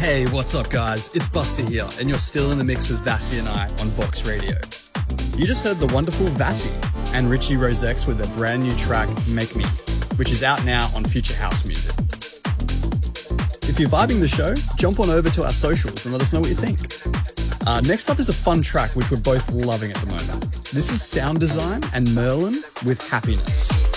Hey, what's up guys? It's Buster here, and you're still in the mix with Vassy and I on Vox Radio. You just heard the wonderful Vassy and Richie Rosex with their brand new track, Make Me, which is out now on Future House Music. If you're vibing the show, jump on over to our socials and let us know what you think. Next up is a fun track which we're both loving at the moment. This is Sound Design and Merlin with Happiness.